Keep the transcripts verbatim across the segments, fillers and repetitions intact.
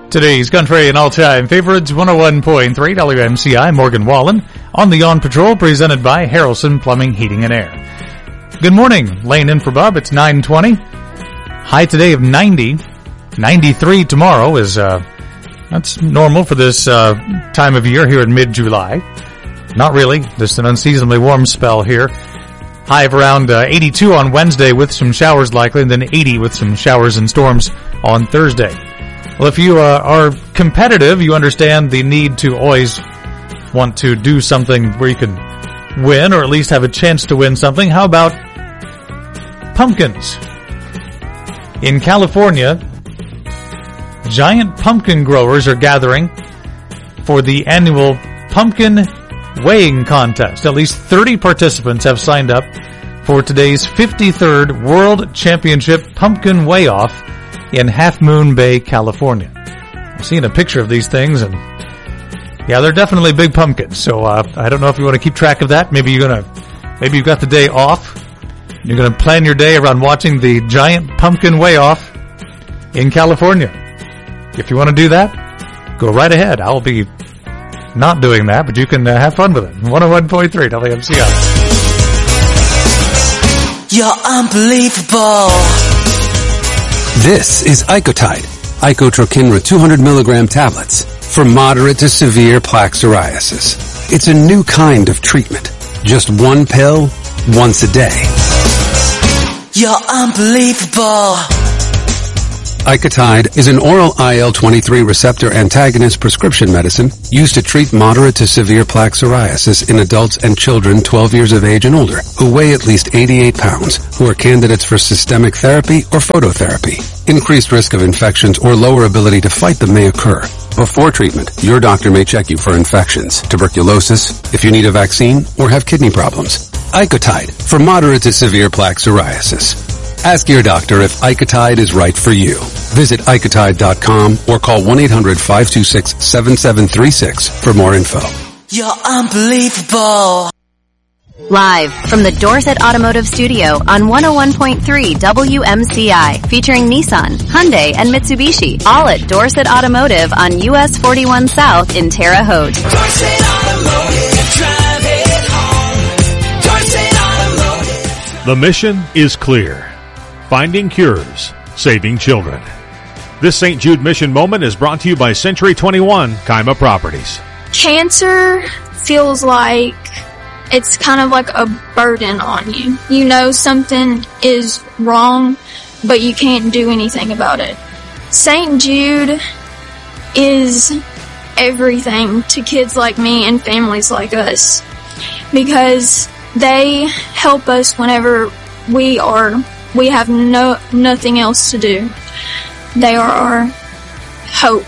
Today's country and all-time favorites, one oh one point three W M C I, Morgan Wallen, on the On Patrol, presented by Harrelson Plumbing, Heating, and Air. Good morning. Laying in for Bub. It's nine twenty. High today of ninety. ninety-three tomorrow is, uh, that's normal for this, uh, time of year here in mid-July. Not really. Just an unseasonably warm spell here. High of around uh, eighty-two on Wednesday with some showers likely, and then eighty with some showers and storms on Thursday. Well, if you uh, are competitive, you understand the need to always want to do something where you can win, or at least have a chance to win something. How about pumpkins? In California, giant pumpkin growers are gathering for the annual pumpkin weighing contest. At least thirty participants have signed up for today's fifty-third World Championship Pumpkin Weigh-Off in Half Moon Bay, California. I've seen a picture of these things, and yeah, they're definitely big pumpkins. So uh, I don't know if you want to keep track of that. Maybe you're gonna, maybe you've got the day off. You're gonna plan your day around watching the giant pumpkin weigh-off in California. If you want to do that, go right ahead. I'll be not doing that, but you can uh, have fun with it. one oh one point three W M C I. You're unbelievable. This is Icotide, Icotrokinra two hundred milligram tablets for moderate to severe plaque psoriasis. It's a new kind of treatment. Just one pill, once a day. You're unbelievable. Icotide is an oral I L twenty-three receptor antagonist prescription medicine used to treat moderate to severe plaque psoriasis in adults and children twelve years of age and older who weigh at least eighty-eight pounds, who are candidates for systemic therapy or phototherapy. Increased risk of infections or lower ability to fight them may occur. Before treatment, your doctor may check you for infections, tuberculosis, if you need a vaccine, or have kidney problems. Icotide for moderate to severe plaque psoriasis. Ask your doctor if Icotide is right for you. Visit Icotide dot com or call one eight hundred five two six seven seven three six for more info. You're unbelievable. Live from the Dorset Automotive Studio on one oh one point three W M C I, featuring Nissan, Hyundai, and Mitsubishi, all at Dorset Automotive on U S forty-one South in Terre Haute. Dorset Automotive, drive it home. Dorset Automotive. The mission is clear. Finding cures, saving children. This Saint Jude Mission Moment is brought to you by Century twenty-one Kaima Properties. Cancer feels like it's kind of like a burden on you. You know something is wrong, but you can't do anything about it. Saint Jude is everything to kids like me and families like us, because they help us whenever we are we have no nothing else to do. They are our hope.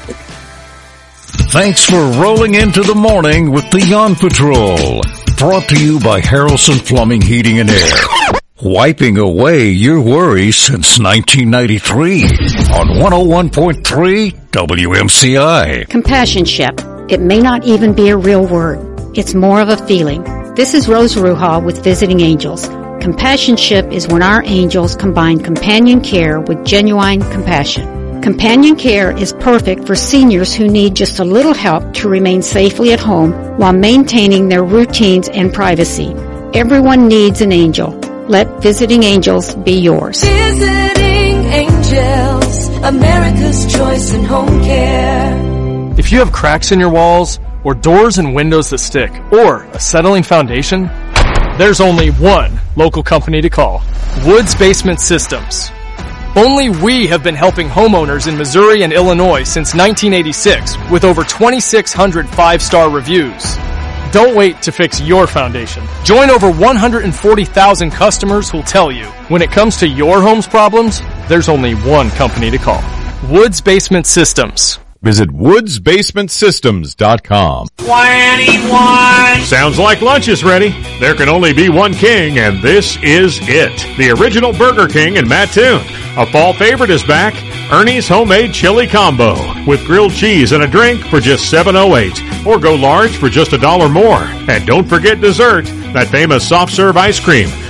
Thanks for rolling into the morning with the On Patrol. Brought to you by Harrelson Plumbing, Heating, and Air. Wiping away your worries since nineteen ninety-three on one oh one point three W M C I. Companionship. It may not even be a real word. It's more of a feeling. This is Rose Ruha with Visiting Angels. Companionship is when our angels combine companion care with genuine compassion. Companion care is perfect for seniors who need just a little help to remain safely at home while maintaining their routines and privacy. Everyone needs an angel. Let Visiting Angels be yours. Visiting Angels, America's choice in home care. If you have cracks in your walls, or doors and windows that stick, or a settling foundation, there's only one local company to call. Woods Basement Systems. Only we have been helping homeowners in Missouri and Illinois since nineteen eighty-six with over twenty-six hundred five-star reviews. Don't wait to fix your foundation. Join over one hundred forty thousand customers who'll tell you, when it comes to your home's problems, there's only one company to call. Woods Basement Systems. Visit woods basement systems dot com. twenty-one. Sounds like lunch is ready. There can only be one king, and this is it. The original Burger King in Mattoon. A fall favorite is back. Ernie's Homemade Chili Combo with grilled cheese and a drink for just seven oh eight, or go large for just a dollar more. And don't forget dessert, that famous soft serve ice cream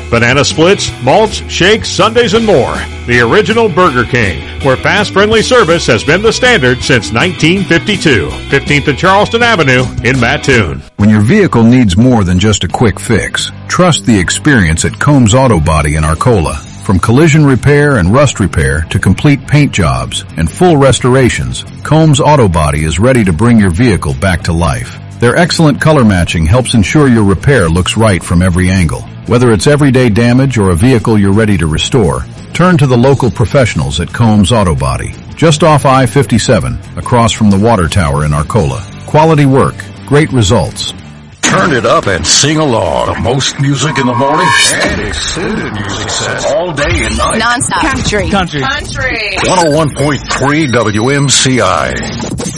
banana splits, malts, shakes, sundaes, and more. The original Burger King, where fast, friendly service has been the standard since nineteen fifty-two. fifteenth and Charleston Avenue in Mattoon. When your vehicle needs more than just a quick fix, trust the experience at Combs Auto Body in Arcola. From collision repair and rust repair to complete paint jobs and full restorations, Combs Auto Body is ready to bring your vehicle back to life. Their excellent color matching helps ensure your repair looks right from every angle. Whether it's everyday damage or a vehicle you're ready to restore, turn to the local professionals at Combs Auto Body, just off I fifty-seven, across from the Water Tower in Arcola. Quality work, great results. Turn it up and sing along. The most music in the morning and extended music sets all day and night. Non-stop. Country. Country. Country. one oh one point three W M C I.